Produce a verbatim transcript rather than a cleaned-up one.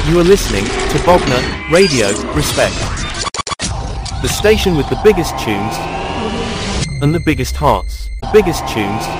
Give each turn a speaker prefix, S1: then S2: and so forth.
S1: You are listening to Bogner Radio, respect. The station with the biggest tunes and the biggest hearts. The biggest tunes